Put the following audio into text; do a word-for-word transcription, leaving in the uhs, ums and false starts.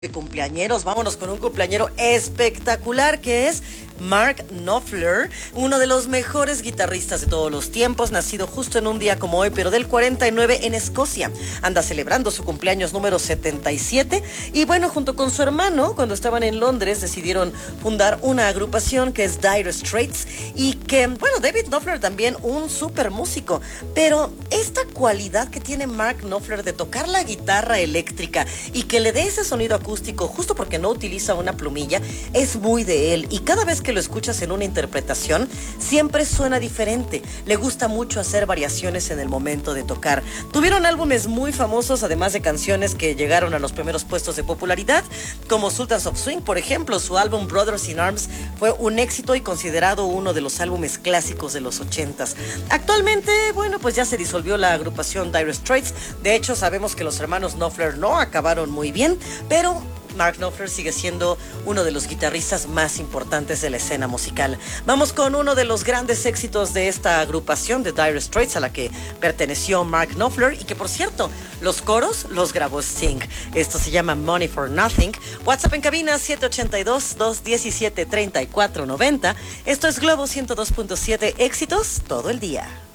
De cumpleañeros, vámonos con un cumpleañero espectacular que es Mark Knopfler, uno de los mejores guitarristas de todos los tiempos, nacido justo en un día como hoy, pero del cuarenta y nueve en Escocia. Anda celebrando su cumpleaños número setenta y siete y bueno, junto con su hermano, cuando estaban en Londres, decidieron fundar una agrupación que es Dire Straits y que, bueno, David Knopfler también un súper músico, pero esta cualidad que tiene Mark Knopfler de tocar la guitarra eléctrica y que le dé ese sonido acústico justo porque no utiliza una plumilla, es muy de él y cada vez que lo escuchas en una interpretación siempre suena diferente. Le gusta mucho hacer variaciones en el momento de tocar. Tuvieron álbumes muy famosos, además de canciones que llegaron a los primeros puestos de popularidad, como Sultans of Swing, por ejemplo. Su álbum Brothers in Arms fue un éxito y considerado uno de los álbumes clásicos de los ochentas. Actualmente, bueno, pues ya se disolvió la agrupación Dire Straits. De hecho, sabemos que los hermanos Knopfler no acabaron muy bien, pero Mark Knopfler sigue siendo uno de los guitarristas más importantes de la escena musical. Vamos con uno de los grandes éxitos de esta agrupación de Dire Straits, a la que perteneció Mark Knopfler y que, por cierto, los coros los grabó Sting. Esto se llama Money for Nothing. WhatsApp en cabina siete ocho dos, dos uno siete, tres cuatro nueve cero. Esto es Globo ciento dos punto siete, éxitos todo el día.